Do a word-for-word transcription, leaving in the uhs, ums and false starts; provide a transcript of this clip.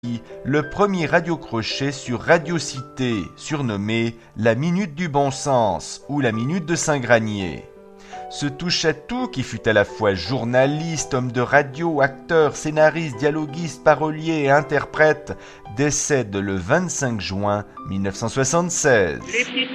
le premier radio-crochet sur Radio Cité, surnommé La Minute du Bon Sens ou La Minute de Saint-Granier. Ce touche-à-tout qui fut à la fois journaliste, homme de radio, acteur, scénariste, dialoguiste, parolier et interprète décède le vingt-cinq juin mille neuf cent soixante-seize.